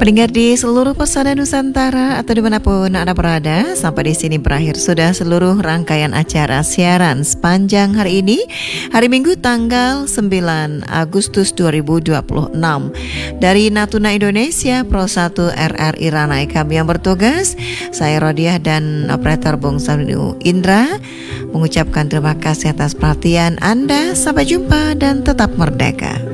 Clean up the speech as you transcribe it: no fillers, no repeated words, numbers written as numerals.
Pendengar di seluruh pesona Nusantara atau dimanapun Anda berada, sampai di sini berakhir sudah seluruh rangkaian acara siaran sepanjang hari ini, hari Minggu tanggal 9 Agustus 2026. Dari Natuna Indonesia, Pro 1 RRI Ranai, kami yang bertugas, saya Rodiah dan operator Bung Saminu Indra, mengucapkan terima kasih atas perhatian Anda. Sampai jumpa dan tetap merdeka.